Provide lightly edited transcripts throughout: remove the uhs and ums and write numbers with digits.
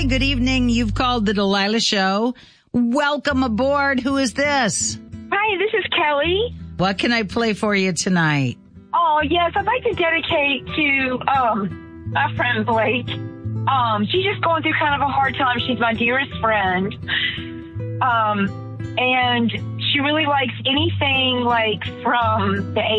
good evening. You've called the Delilah Show. Welcome aboard. Who is this? Hi, this is Kelly. What can I play for you tonight? Oh, yes, I'd like to dedicate to my friend Blake. She's just going through kind of a hard time. She's my dearest friend. And she really likes anything like from the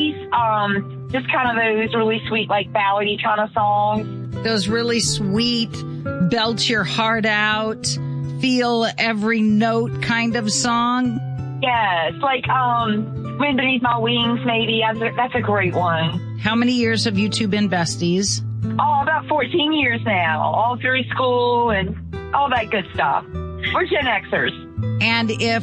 80s. Just kind of those really sweet, like ballady kind of songs. Those really sweet, belt your heart out, feel every note kind of song? Yes, like Wind Beneath My Wings, maybe. That's a great one. How many years have you two been besties? Oh, about 14 years now, all through school and all that good stuff. We're Gen Xers. And if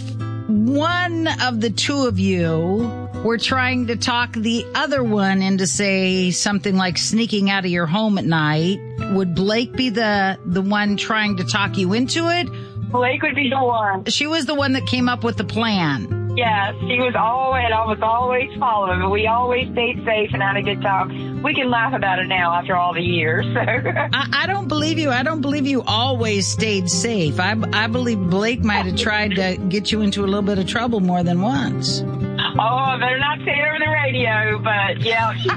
one of the two of you were trying to talk the other one into, say, something like sneaking out of your home at night, would Blake be the one trying to talk you into it? Blake would be the one. She was the one that came up with the plan. Yes, she was always, I was always following, but we always stayed safe and had a good time. We can laugh about it now after all the years. So. I don't believe you. I don't believe you always stayed safe. I believe Blake might have tried to get you into a little bit of trouble more than once. Oh, I better not say it over the radio, but yeah, she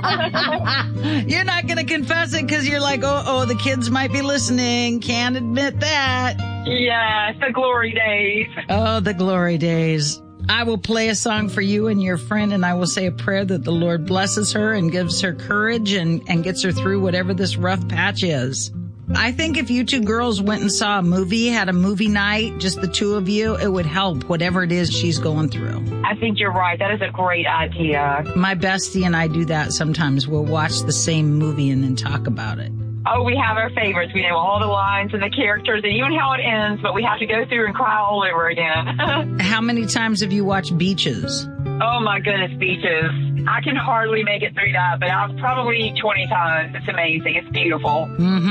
might have. You're not going to confess it because you're like, oh, the kids might be listening. Can't admit that. Yeah, it's the glory days. Oh, the glory days. I will play a song for you and your friend, and I will say a prayer that the Lord blesses her and gives her courage and gets her through whatever this rough patch is. I think if you two girls went and saw a movie, had a movie night, just the two of you, it would help whatever it is she's going through. I think you're right. That is a great idea. My bestie and I do that sometimes. We'll watch the same movie and then talk about it. Oh, we have our favorites. We know all the lines and the characters and even how it ends, but we have to go through and cry all over again. How many times have you watched Beaches? Oh, my goodness, Beaches. I can hardly make it through that, but I've probably 20 times. It's amazing. It's beautiful.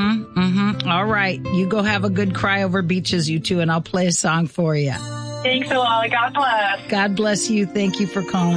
All right. You go have a good cry over Beaches, you two, and I'll play a song for you. Thanks a lot. God bless. God bless you. Thank you for calling.